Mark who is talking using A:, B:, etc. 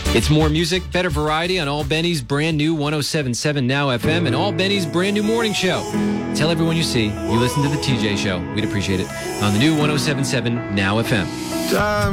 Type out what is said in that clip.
A: It's more music, better variety on All Benny's brand new 107.7 Now FM and All Benny's brand new morning show. Tell everyone you see you listen to the TJ Show. We'd appreciate it on the new 107.7 Now FM.